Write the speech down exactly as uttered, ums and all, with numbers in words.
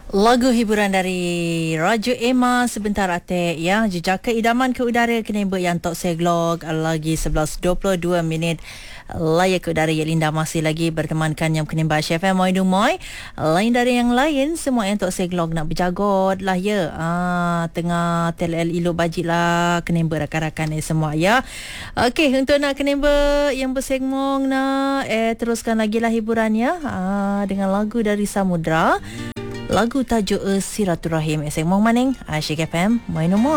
Lagu hiburan dari Raja Emma sebentar atik ya. Jejaka idaman ke udara kena yang tok seglog lagi sebelas dua puluh dua minit layak ke udara. Ya Linda masih lagi bertemankan yang kena Bash F M Moi Dumoy. Lain dari yang lain semua yang tok seglog nak berjagot lah ya. Ah, tengah tel el ilo bajik lah kena rakan-rakan ni semua ya. Okey, untuk nak kena yang bersegmong nak eh teruskan lagi lah hiburannya ah, dengan lagu dari Samudra. Lagu tajuk Silaturahim. Eseng Mong Maning, Asyik F M, Moi Nomor.